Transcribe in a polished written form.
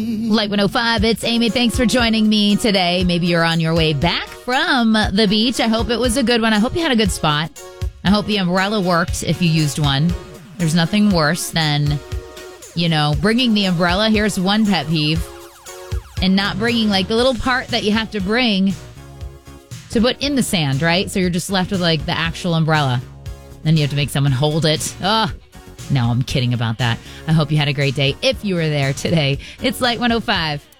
Light 105, it's Amy. Thanks for joining me today. Maybe you're on your way back from the beach. I hope it was a good one. I hope you had a good spot. I hope the umbrella worked if you used one. There's nothing worse than, bringing the umbrella. Here's one pet peeve. And not bringing, the little part that you have to bring to put in the sand, right? So you're just left with, the actual umbrella. Then you have to make someone hold it. Oh, no, I'm kidding about that. I hope you had a great day if you were there today. It's Light 105.